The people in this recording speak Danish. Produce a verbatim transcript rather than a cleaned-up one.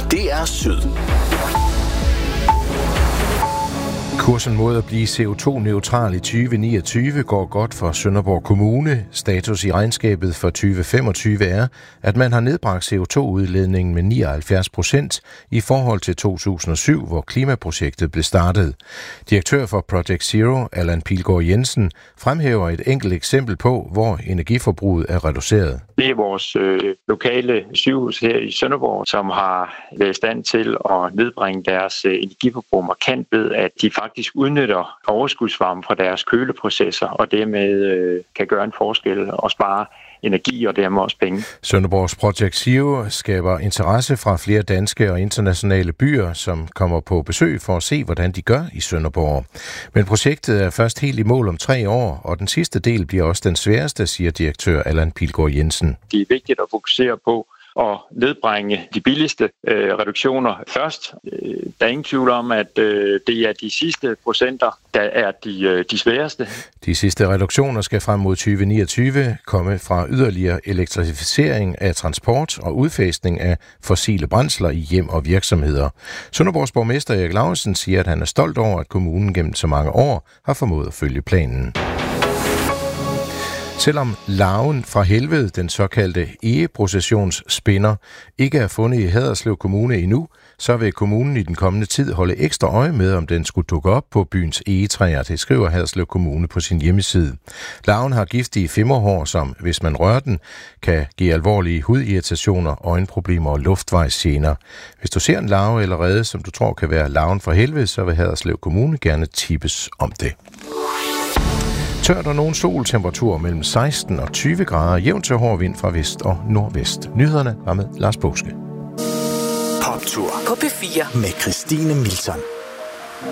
D R Syd. Kursen mod at blive C O to neutral i tyve niogtyve går godt for Sønderborg Kommune. Status i regnskabet for tyve femogtyve er, at man har nedbragt C O to udledningen med nioghalvfjerds procent i forhold til to tusind og syv, hvor klimaprojektet blev startet. Direktør for Project Zero, Allan Pilgaard Jensen, fremhæver et enkelt eksempel på, hvor energiforbruget er reduceret. Det er vores øh, lokale sygehus her i Sønderborg, som har været i stand til at nedbringe deres øh, energiforbrug markant ved, at de faktisk udnytter overskudsvarme fra deres køleprocesser, og dermed øh, kan gøre en forskel og spare energi og dermed også penge. Sønderborgs Project Zero skaber interesse fra flere danske og internationale byer, som kommer på besøg for at se, hvordan de gør i Sønderborg. Men projektet er først helt i mål om tre år, og den sidste del bliver også den sværeste, siger direktør Allan Pilgaard Jensen. Det er vigtigt at fokusere på og nedbringe de billigste øh, reduktioner først. Øh, der er ingen tvivl om, at øh, det er de sidste procenter, der er de, øh, de sværeste. De sidste reduktioner skal frem mod tyve niogtyve komme fra yderligere elektrificering af transport og udfasning af fossile brændsler i hjem og virksomheder. Sønderborgs borgmester Erik Laursen siger, at han er stolt over, at kommunen gennem så mange år har formået at følge planen. Selvom larven fra helvede, den såkaldte egeprocessionsspinder, ikke er fundet i Haderslev Kommune endnu, så vil kommunen i den kommende tid holde ekstra øje med, om den skulle dukke op på byens egetræer. Det skriver Haderslev Kommune på sin hjemmeside. Larven har giftige femmerhår, som, hvis man rører den, kan give alvorlige hudirritationer, øjenproblemer og luftvejsgener. Hvis du ser en larve eller rede, som du tror kan være larven fra helvede, så vil Haderslev Kommune gerne tippes om det. Tørt og nogen sol, temperatur mellem seksten og tyve grader, jævnt til hård vind fra vest og nordvest. Nyhederne var med Lars Påske. Poptur på P fire med Christine Milton.